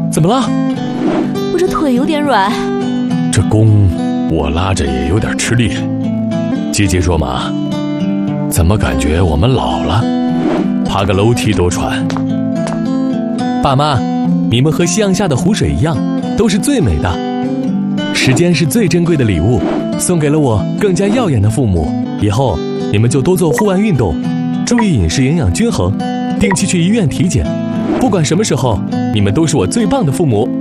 怎么了？ 我这腿有点软。 这弓我拉着也有点吃力。急急说马，怎么感觉我们老了？爬个楼梯都喘。爸妈，你们和夕阳下的湖水一样，都是最美的。时间是最珍贵的礼物，送给了我更加耀眼的父母。以后你们就多做户外运动，注意饮食营养均衡，定期去医院体检。不管什么时候，你们都是我最棒的父母。